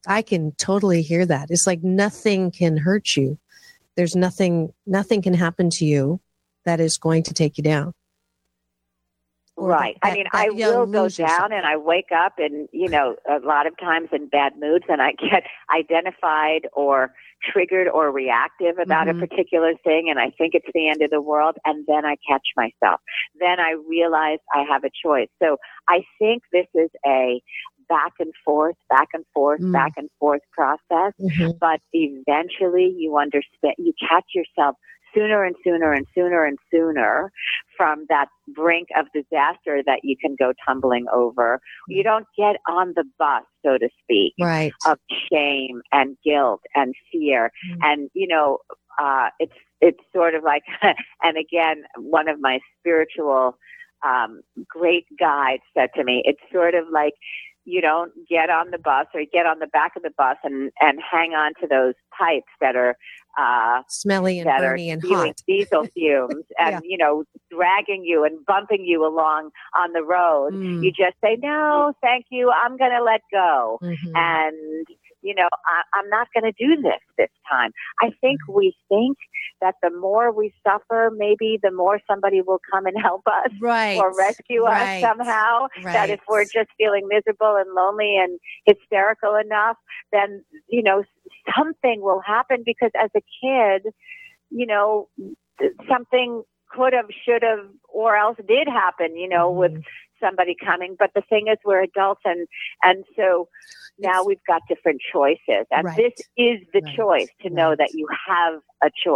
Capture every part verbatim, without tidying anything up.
I can totally hear that. It's like nothing can hurt you. There's nothing, nothing can happen to you that is going to take you down. Right. That, I mean, that I will go yourself. down and I wake up and, you know, a lot of times in bad moods and I get identified or triggered or reactive about mm-hmm. a particular thing and I think it's the end of the world and then I catch myself. Then I realize I have a choice. So I think this is a back and forth, back and forth, mm. back and forth process. Mm-hmm. But eventually you understand, you catch yourself sooner and sooner and sooner and sooner from that brink of disaster that you can go tumbling over. You don't get on the bus, so to speak, right. of shame and guilt and fear. Mm. And, you know, uh, it's, it's sort of like, and again, one of my spiritual um, great guides said to me, it's sort of like, you don't get on the bus or get on the back of the bus and, and hang on to those pipes that are uh, smelly and burny and hot, diesel fumes, and yeah. you know, dragging you and bumping you along on the road. Mm. You just say, "No, thank you. I'm going to let go," mm-hmm. and you know, I, I'm not going to do this this time. I think mm. we think that the more we suffer, maybe the more somebody will come and help us, right. or rescue right. us somehow. Right. That if we're just feeling miserable and lonely and hysterical enough, then you know something will happen. Because as a kid, you know, something could have, should have, or else did happen. You know, mm. with somebody coming. But the thing is, we're adults, and and so now it's, we've got different choices, and right. this is the right. choice to right. know that you have a choice.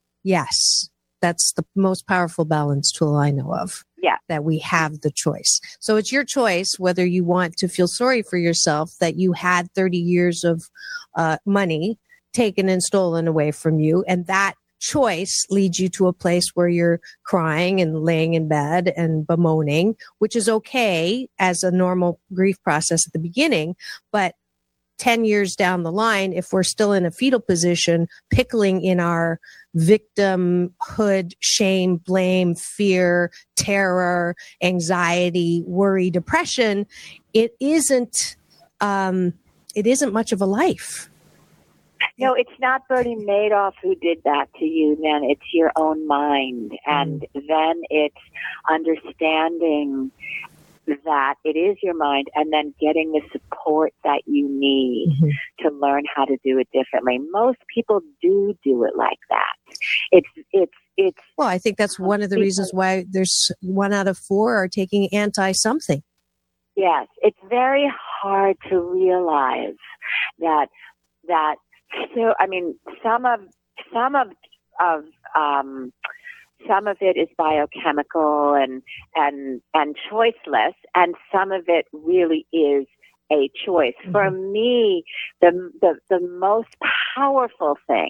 Yes, that's the most powerful balance tool I know of. Yeah, that we have the choice. So it's your choice whether you want to feel sorry for yourself that you had thirty years of uh, money taken and stolen away from you, and that choice leads you to a place where you're crying and laying in bed and bemoaning, which is okay as a normal grief process at the beginning. But ten years down the line, if we're still in a fetal position, pickling in our victimhood, shame, blame, fear, terror, anxiety, worry, depression, it isn't, um, it isn't much of a life. No, it's not Bernie Madoff who did that to you. Then it's your own mind. And mm. then it's understanding that it is your mind and then getting the support that you need mm-hmm. to learn how to do it differently. Most people do do it like that. It's, it's, it's. Well, I think that's one of the reasons why there's one out of four are taking anti-something. Yes. It's very hard to realize that, that, so, I mean, some of, some of, of, um, some of it is biochemical and, and, and choiceless, and some of it really is a choice. Mm-hmm. For me, the, the, the most powerful thing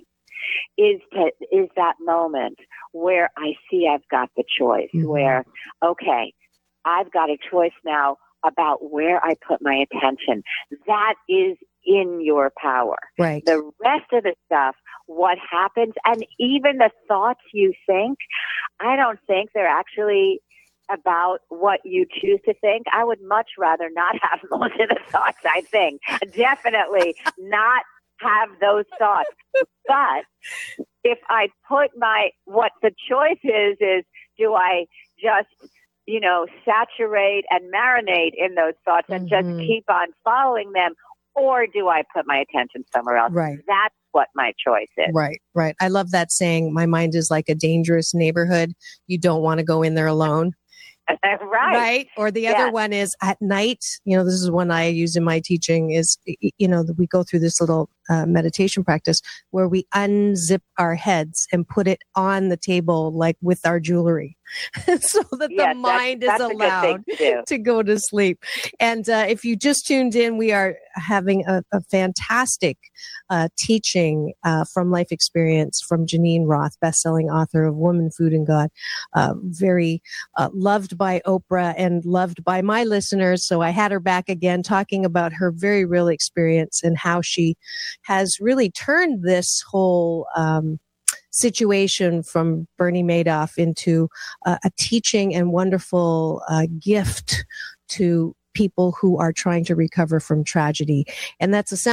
is to, is that moment where I see I've got the choice, mm-hmm. where, okay, I've got a choice now about where I put my attention. That is in your power. Right. The rest of the stuff, what happens, and even the thoughts you think, I don't think they're actually about what you choose to think. I would much rather not have most of the thoughts I think. Definitely not have those thoughts. But if I put my, what the choice is, is do I just, you know, saturate and marinate in those thoughts and mm-hmm. just keep on following them? Or do I put my attention somewhere else? Right. That's what my choice is. Right, right. I love that saying, my mind is like a dangerous neighborhood. You don't want to go in there alone. right. Right. Or the other yes. one is at night, you know, this is one I use in my teaching is, you know, we go through this little uh, meditation practice where we unzip our heads and put it on the table, like with our jewelry. so that yes, the mind that's, that's is allowed to, to go to sleep. And uh, if you just tuned in, we are having a, a fantastic uh, teaching uh, from life experience from Geneen Roth, best-selling author of Woman, Food, and God, uh, very uh, loved by Oprah and loved by my listeners. So I had her back again talking about her very real experience and how she has really turned this whole um, situation from Bernie Madoff into uh, a teaching and wonderful uh, gift to people who are trying to recover from tragedy. And that's a sound